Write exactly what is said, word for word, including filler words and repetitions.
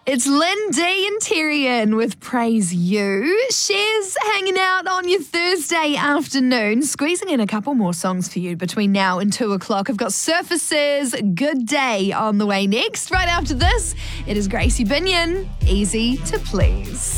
It's Lindy and Tyrion with Praise You. Cher's hanging out on your Thursday afternoon, squeezing in a couple more songs for you between now and two o'clock. I've got Surfaces, Good Day on the way next. Right after this, it is Gracie Binion, Easy to Please.